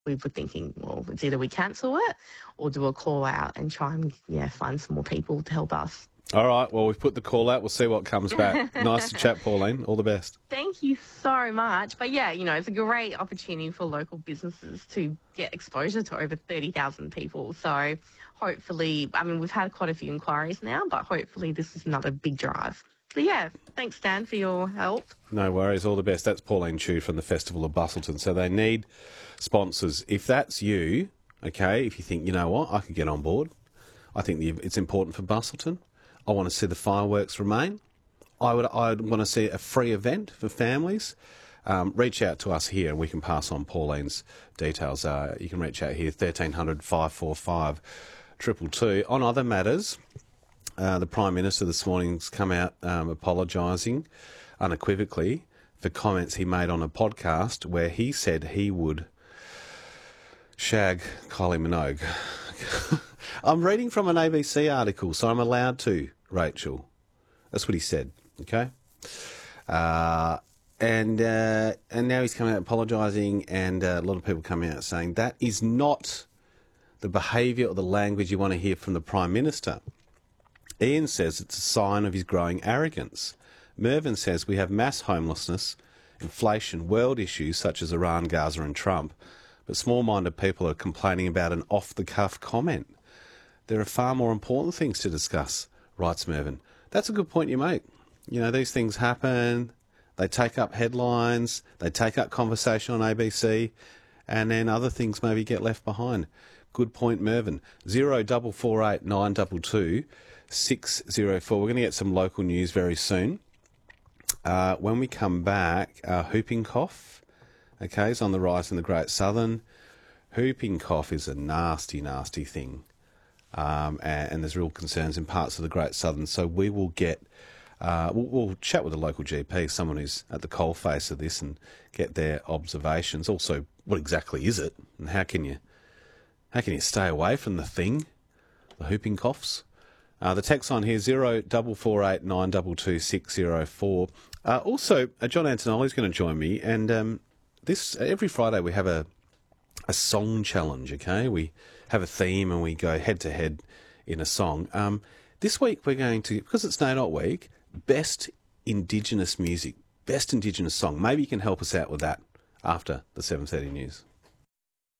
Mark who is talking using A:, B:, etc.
A: we were thinking, well, it's either we cancel it or do a call out and try and find some more people to help us.
B: All right, well, we've put the call out. We'll see what comes back. Nice to chat, Pauline. All the best.
A: Thank you so much. But yeah, it's a great opportunity for local businesses to get exposure to over 30,000 people. So hopefully, we've had quite a few inquiries now, but hopefully this is another big drive. So yeah, thanks, Dan, for your help.
B: No worries. All the best. That's Pauline Chu from the Festival of Bustleton. So they need sponsors. If that's you, okay, if you think, you know what, I could get on board. I think it's important for Bustleton. I want to see the fireworks remain. I'd want to see a free event for families. Reach out to us here and we can pass on Pauline's details. You can reach out here, 1300 545 222. On other matters, the Prime Minister this morning's come out apologising unequivocally for comments he made on a podcast where he said he would shag Kylie Minogue. I'm reading from an ABC article, so I'm allowed to, Rachel. That's what he said, okay? And now he's coming out apologising, and a lot of people coming out saying that is not the behaviour or the language you want to hear from the Prime Minister. Ian says it's a sign of his growing arrogance. Mervyn says we have mass homelessness, inflation, world issues such as Iran, Gaza and Trump, but small-minded people are complaining about an off-the-cuff comment. There are far more important things to discuss, writes Mervyn. That's a good point you make. These things happen, they take up headlines, they take up conversation on ABC, and then other things maybe get left behind. Good point, Mervyn. 0448 922 604. We're going to get some local news very soon. When we come back, whooping cough, okay, is on the rise in the Great Southern. Whooping cough is a nasty, nasty thing. And there's real concerns in parts of the Great Southern. So we will get, we'll chat with a local GP, someone who's at the coalface of this, and get their observations. Also, what exactly is it, and how can you stay away from the thing, the whooping coughs? The text on here 0448 922 604. Also, John Antonelli is going to join me, and this every Friday we have a song challenge. Okay, we have a theme and we go head to head in a song. This week we're going to, because it's NAIDOT week, best Indigenous music, best Indigenous song. Maybe you can help us out with that after the 7:30 news.